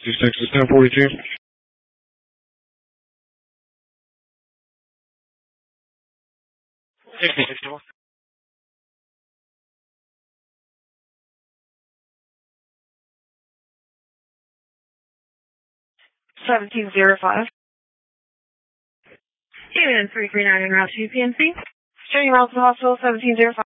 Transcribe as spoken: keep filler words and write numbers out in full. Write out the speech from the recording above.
two six is ten forty-two. sixty sixty-one. seventeen oh five. Union three three nine en route to P N C. Turning around to the hospital, seventeen oh five.